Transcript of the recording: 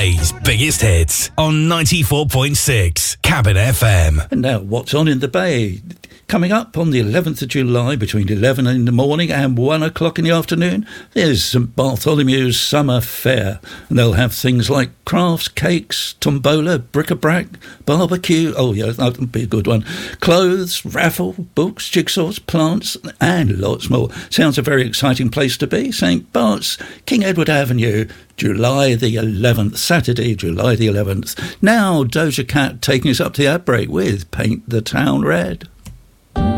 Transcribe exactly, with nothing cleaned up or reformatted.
Bay's biggest hits on ninety-four point six Cabin F M. And now, what's on in the Bay? Coming up on the eleventh of July between eleven in the morning and one o'clock in the afternoon, there's St Bartholomew's Summer Fair. And they'll have things like crafts, cakes, tombola, bric-a-brac, barbecue, oh yeah, that'll be a good one, clothes, raffle, books, jigsaws, plants, and lots more. Sounds a very exciting place to be. St Bart's, King Edward Avenue, July the eleventh, Saturday, July the eleventh. Now, Doja Cat taking us up to the outbreak with Paint the Town Red.